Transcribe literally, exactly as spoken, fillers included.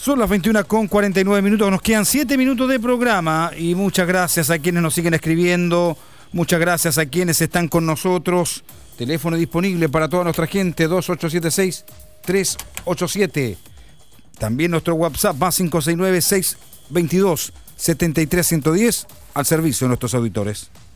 Son las veintiuna con cuarenta y nueve minutos, nos quedan siete minutos de programa y muchas gracias a quienes nos siguen escribiendo, muchas gracias a quienes están con nosotros. Teléfono disponible para toda nuestra gente, dos ocho siete seis, tres ocho siete. También nuestro WhatsApp más cinco seis nueve, seis dos dos, siete tres uno cero al servicio de nuestros auditores.